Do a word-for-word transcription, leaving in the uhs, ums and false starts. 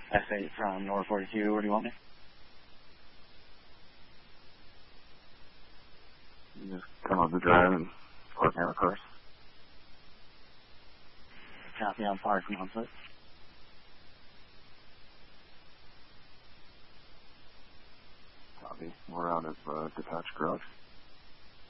S eight from North forty-two, where do you want me? You just come up the drive and park near the course. Copy, I'm far from on foot. Copy. We're out of uh, detached garage.